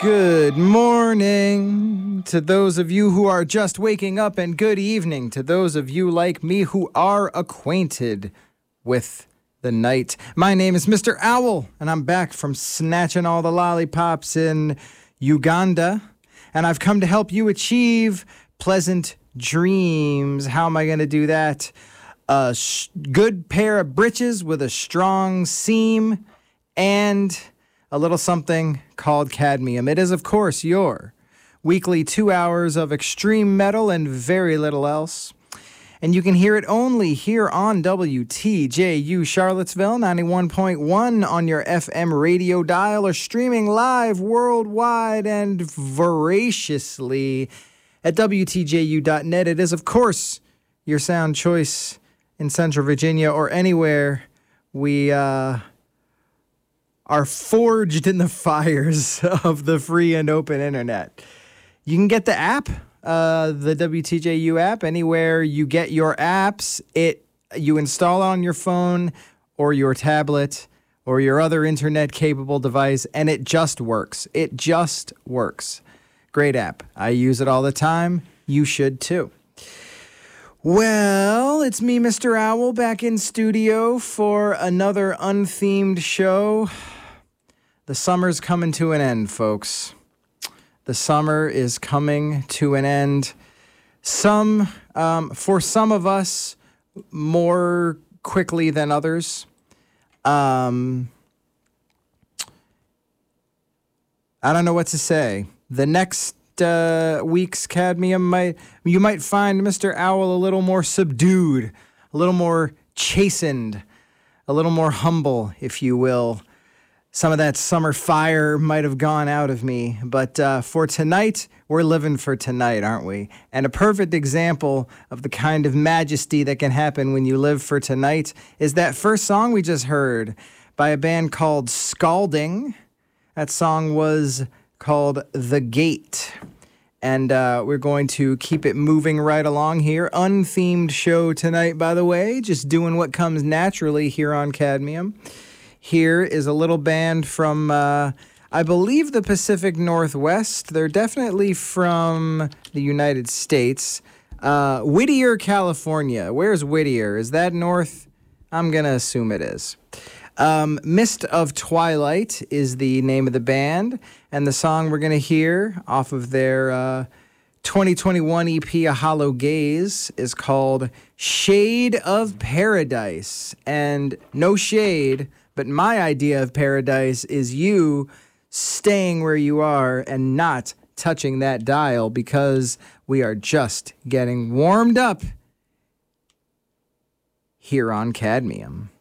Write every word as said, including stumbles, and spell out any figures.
Good morning to those of you who are just waking up, and good evening to those of you like me who are acquainted with the night. My name is Mister Owl, and I'm back from snatching all the lollipops in Uganda, and I've come to help you achieve pleasant dreams. How am I going to do that? A sh- good pair of breeches with a strong seam and a little something called cadmium. It is, of course, your weekly two hours of extreme metal and very little else. And you can hear it only here on W T J U Charlottesville, ninety-one point one on your F M radio dial, or streaming live worldwide and voraciously at W T J U dot net. It is, of course, your sound choice in Central Virginia or anywhere we uh, are forged in the fires of the free and open internet. You can get the app, uh, the W T J U app, anywhere you get your apps. It you install it on your phone or your tablet or your other internet-capable device, and it just works. It just works. Great app. I use it all the time. You should too. Well, it's me, Mister Owl, back in studio for another unthemed show. The summer's coming to an end, folks. The summer is coming to an end. Some, um, for some of us, more quickly than others. Um, I don't know what to say. The next uh, week's cadmium might you might find Mister Owl a little more subdued, a little more chastened, a little more humble, if you will. Some of that summer fire might have gone out of me, but uh, for tonight, we're living for tonight, aren't we? And a perfect example of the kind of majesty that can happen when you live for tonight is that first song we just heard by a band called Scalding. That song was called The Gate. And uh, we're going to keep it moving right along here. Unthemed show tonight, by the way, just doing what comes naturally here on Cadmium. Here is a little band from, uh, I believe, the Pacific Northwest. They're definitely from the United States. Uh, Whittier, California. Where's Whittier? Is that north? I'm going to assume it is. Um, Mist of Twilight is the name of the band, and the song we're going to hear off of their uh, twenty twenty-one E P, A Hollow Gaze, is called Shade of Paradise. And no shade, but my idea of paradise is you staying where you are and not touching that dial, because we are just getting warmed up here on Cadmium.